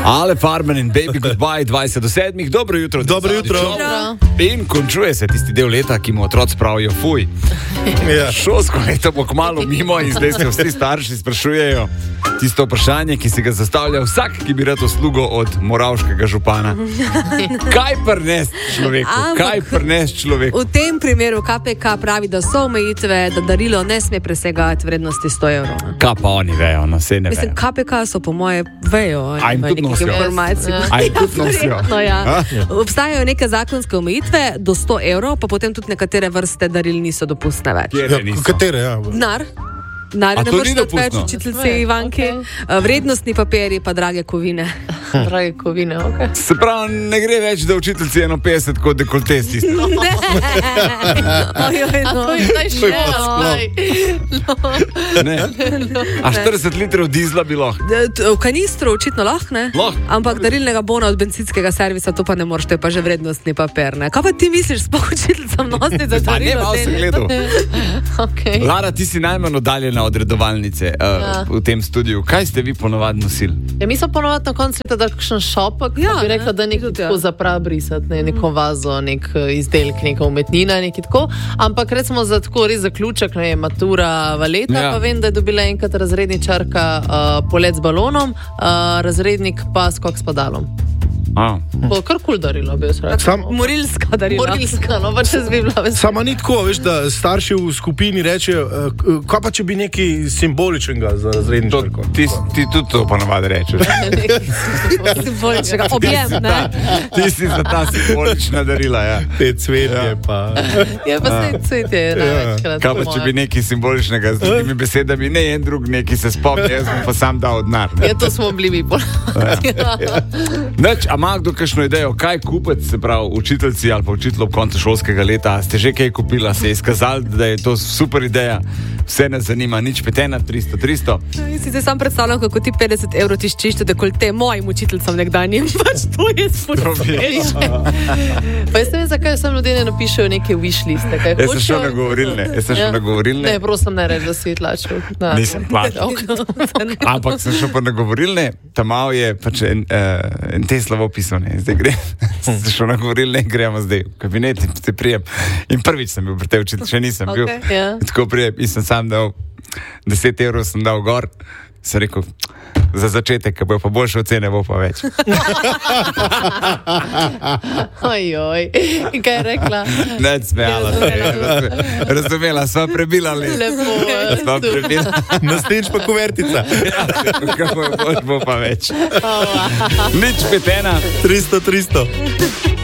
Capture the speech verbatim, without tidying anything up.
Ale Farben in Baby Goodbye dvajset do sedmih. Dobro jutro. Dobro jutro. In končuje se tisti del leta, ki mu otroci pravijo fuj. Ja. Šolsko leto bo kmalu mimo in zdaj se vsi starši sprašujejo tisto vprašanje, ki si ga zastavlja vsak, ki bi rad uslugo od moravškega župana. Kaj prnes človeku? Ampak Kaj prnes človeku? V tem primeru K P K pravi, da so omejitve, da darilo ne sme presegati vrednosti sto evrov. Kaj pa oni vejo, no se ne Mislim, vejo. K P K so po moje vejo. A jim tudi nosijo? Informacij. A jim tudi nosijo? Verjetno, ja. A? Obstajajo neke zakonske omejitve do sto evrov, pa potem tudi nekatere vrste daril niso dopustne več. Kjere niso? Katere, ja. Nar. Nar A ne to moreš ni dati več dopustno? učiteljci Ivanki. Okay. Vrednostni papiri pa drage kovine. Drage kovine, ok. Se pravi, ne gre več, da učiteljci eno petdeset kot dekolte stisne. Ne. Ojoj, no. To je zdaj še Ne. A štirideset litrov dizla bi lahko. D- t- V kanistru očitno lahko, ne? Lahko. Ampak darilnega bona od bencinskega servisa to pa ne moreš, to je pa že vrednostni papir, ne? Kaj pa ti misliš, sploh učiteljcem nositi za Pa ne, darilo? malo te- sem gledal. Okay. Lara, ti si najmanj oddaljena od redovalnice uh, Ja. v tem studiu. Kaj ste vi ponovadi nosili? Ja, mi smo ponovadi na koncu leta dali kakšen šopek, Ja, ja, bi ne, rekla, da nekaj tudi, ja. tako za prav brisati, ne, neko vazo, nek eh, izdelek, neka umetnina, nekaj tako. Ampak recimo za tako res zaključek, ne vem, matura valeta, Ja. ja. pa vem, da je dobila enkrat razredničarka uh, polet z balonom, uh, razrednik pa skok s padalom. A. Po kar kul darilo, bi jaz rekla. Sam, Morilska darila. Morilska, no pa če bi bila vesela. sama ni tako, veš, da starši v skupini rečejo, uh, kaj pa če bi nekaj simboličnega za To, razredničarko? ti, ti tudi to ponovadi rečeš. Simboličnega. Objem, ne? Ti si za ta simbolična darila, ja. Te cvetje pa. Ja, pa se cvetje je največkrat. Kaj pa po če mojem. bi nekaj simboličnega z drugimi besedami, ne en drug neki se spomni, jaz bom pa sam dal denar. ne. Ja, to smo bili mi pol. Nič, a ima kdo kakšno idejo, kaj kupiti, se pravi, učiteljci ali pa učitelj ob koncu šolskega leta? Ste že kaj kupila, se je izkazalo, da je to super ideja, vse nas zanima, nič petena, tristo, tristo. Jaz si zdaj sam predstavljam, kako ti petdeset evrov tiščiš, da kolte mojim učiteljcem nekdanjim. Pač to je sporočilo. Pa jaz ne vem, zakaj sem ljudje ne napišejo neke wish liste. Kaj Jaz sem šel hočejo. na govorilne, jaz sem šel na govorilne. Ne, prosim, ne reči, da si tlačil. Ne. Nisem plačal. Ampak sem šel pa na govorilne, tam malo je pač en, uh, en Tesla opisal, ne, zdaj gre. Sem šel na govorilne in gremo zdaj v kabinet in te prijem. In prvič sem bil pri tej učitelj, še nisem bil. Okay. Ja. Tako prijem in sem sam dal, deset evrov sem dal gor, sem rekel, za začetek, ko bo pa boljše ocene, bo pa več. Ojoj. In kaj je rekla? Ne, smejala se je, razumela, razumela, sva prebila le. Lepo. Sva prebila, Naslednjič pa kuvertica. ko bo boljše, bo pa več. Nič petena. tristo, tristo.